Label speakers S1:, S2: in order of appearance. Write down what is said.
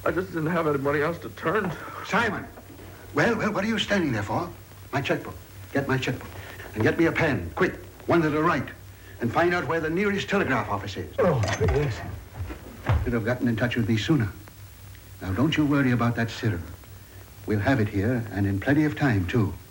S1: I just didn't have any money else to turn to.
S2: Simon! Well, what are you standing there for? My checkbook. Get my checkbook. And get me a pen, quick, one that'll write. And find out where the nearest telegraph office is.
S3: Oh, yes.
S2: Should have gotten in touch with me sooner. Now, don't you worry about that serum. We'll have it here, and in plenty of time, too.